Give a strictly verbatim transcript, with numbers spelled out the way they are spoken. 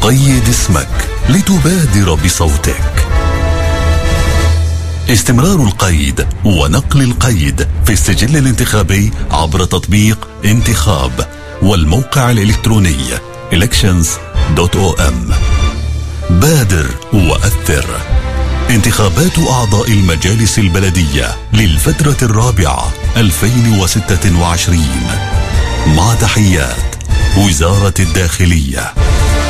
قيد اسمك لتبادر بصوتك. استمرار القيد ونقل القيد في السجل الانتخابي عبر تطبيق انتخاب والموقع الإلكتروني elections دوت او ام. بادر وأثر. انتخابات أعضاء المجالس البلدية للفترة الرابعة ألفين وستة وعشرين، مع تحيات وزارة الداخلية.